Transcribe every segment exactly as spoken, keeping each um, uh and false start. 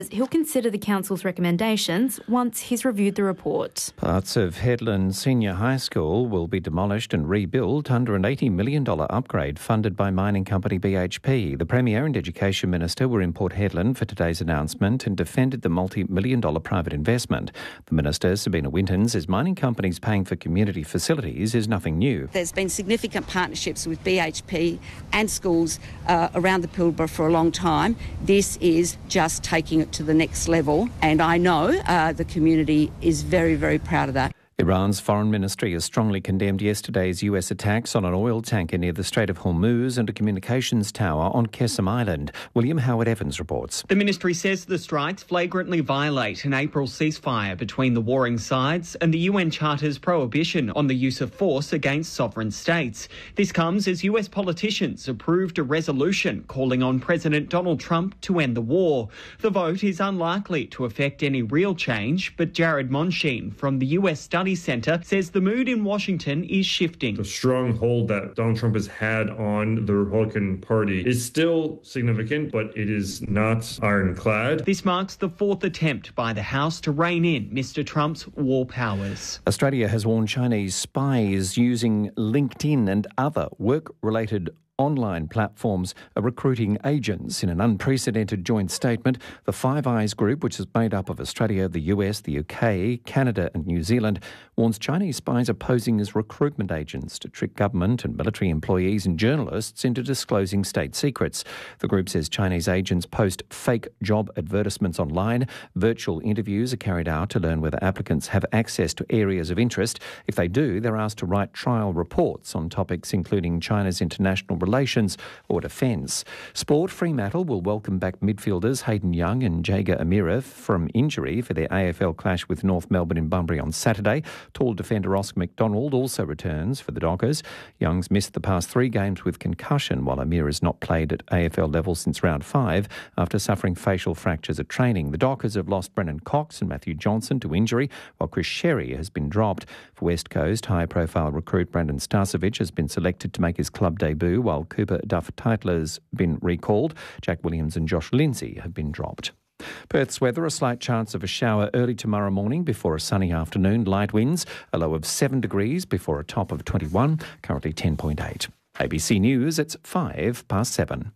He'll consider the council's recommendations once he's reviewed the report. Parts of Headland Senior High School will be demolished and rebuilt under an eighty million dollars upgrade funded by mining company B H P. The Premier and Education Minister were in Port Hedland for today's announcement and defended the multi-million dollar private investment. The Minister, Sabina Winton, says mining companies paying for community facilities is nothing new. There's been significant partnerships with B H P and schools uh, around the Pilbara for a long time. This is just taking it to the next level, and I know uh, the community is very, very proud of that. Iran's foreign ministry has strongly condemned yesterday's U S attacks on an oil tanker near the Strait of Hormuz and a communications tower on Kesem Island. William Howard-Evans reports. The ministry says the strikes flagrantly violate an April ceasefire between the warring sides and the U N Charter's prohibition on the use of force against sovereign states. This comes as U S politicians approved a resolution calling on President Donald Trump to end the war. The vote is unlikely to affect any real change, but Jared Monsheen from the U S Study Centre says the mood in Washington is shifting. The strong hold that Donald Trump has had on the Republican Party is still significant, but it is not ironclad. This marks the fourth attempt by the House to rein in Mister Trump's war powers. Australia has warned Chinese spies using LinkedIn and other work-related online platforms are recruiting agents. In an unprecedented joint statement, the Five Eyes group, which is made up of Australia, the U S, the U K, Canada and New Zealand, warns Chinese spies are posing as recruitment agents to trick government and military employees and journalists into disclosing state secrets. The group says Chinese agents post fake job advertisements online. Virtual interviews are carried out to learn whether applicants have access to areas of interest. If they do, they're asked to write trial reports on topics including China's international relations relations or defence. Sport. Fremantle will welcome back midfielders Hayden Young and Jager Amira from injury for their A F L clash with North Melbourne in Bunbury on Saturday. Tall defender Oscar McDonald also returns for the Dockers. Young's missed the past three games with concussion, while Amira's not played at A F L level since round five after suffering facial fractures at training. The Dockers have lost Brennan Cox and Matthew Johnson to injury, while Chris Sherry has been dropped. For West Coast, high-profile recruit Brandon Starcevic has been selected to make his club debut, while Cooper Duff-Tytler's been recalled. Jack Williams and Josh Lindsay have been dropped. Perth's weather, a slight chance of a shower early tomorrow morning before a sunny afternoon. Light winds, a low of seven degrees before a top of twenty-one, currently ten point eight. A B C News, it's five past seven.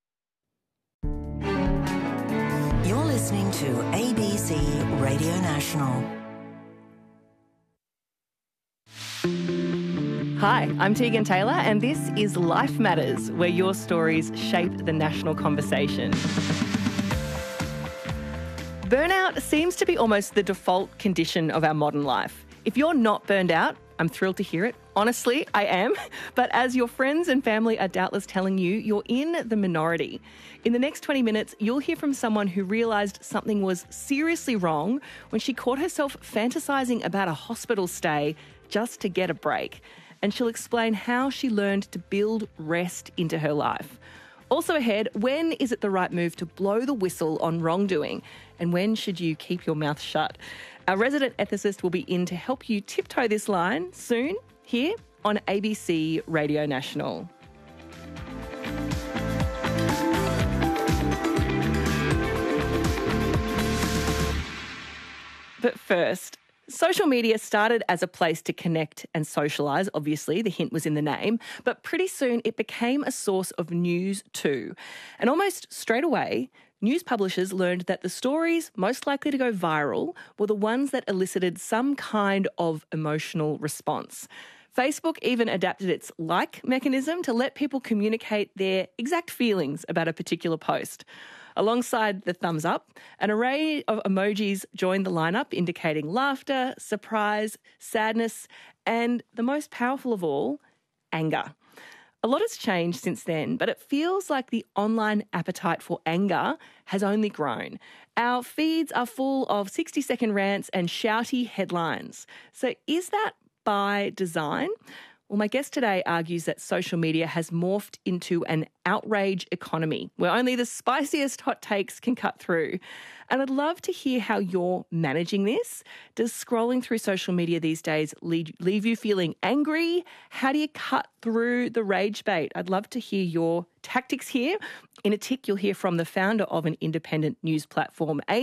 You're listening to A B C Radio National. Hi, I'm Tegan Taylor and this is Life Matters, where your stories shape the national conversation. Burnout seems to be almost the default condition of our modern life. If you're not burned out, I'm thrilled to hear it. Honestly, I am. But as your friends and family are doubtless telling you, you're in the minority. In the next twenty minutes, you'll hear from someone who realised something was seriously wrong when she caught herself fantasising about a hospital stay just to get a break. And she'll explain how she learned to build rest into her life. Also ahead, when is it the right move to blow the whistle on wrongdoing? And when should you keep your mouth shut? Our resident ethicist will be in to help you tiptoe this line soon, here on A B C Radio National. But first, social media started as a place to connect and socialise. Obviously, the hint was in the name. But pretty soon it became a source of news too. And almost straight away, news publishers learned that the stories most likely to go viral were the ones that elicited some kind of emotional response. Facebook even adapted its like mechanism to let people communicate their exact feelings about a particular post. Alongside the thumbs up, an array of emojis joined the lineup, indicating laughter, surprise, sadness, and the most powerful of all, anger. A lot has changed since then, but it feels like the online appetite for anger has only grown. Our feeds are full of sixty-second rants and shouty headlines. So is that by design? Well, my guest today argues that social media has morphed into an outrage economy where only the spiciest hot takes can cut through. And I'd love to hear how you're managing this. Does scrolling through social media these days leave, leave you feeling angry? How do you cut through the rage bait? I'd love to hear your tactics here. In a tick, you'll hear from the founder of an independent news platform,